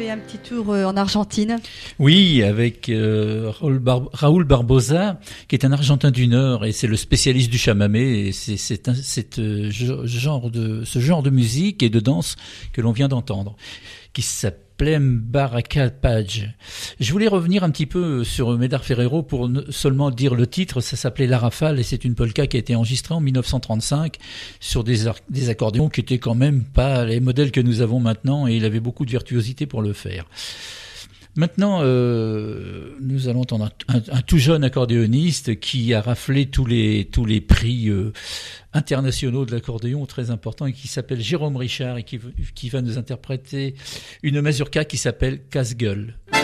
fait un petit tour en Argentine. Oui, avec Raoul Barbosa, qui est un Argentin du Nord, et c'est le spécialiste du chamamé. Et c'est ce genre de musique et de danse que l'on vient d'entendre, qui s'appelait Baraka Page. Je voulais revenir un petit peu sur Médard Ferrero pour seulement dire le titre. Ça s'appelait La Rafale et c'est une polka qui a été enregistrée en 1935 sur des accordéons qui étaient quand même pas les modèles que nous avons maintenant, et il avait beaucoup de virtuosité pour le faire. Maintenant, nous allons entendre un tout jeune accordéoniste qui a raflé tous les prix internationaux de l'accordéon très importants, et qui s'appelle Jérôme Richard, et qui va nous interpréter une mazurka qui s'appelle Casse-gueule.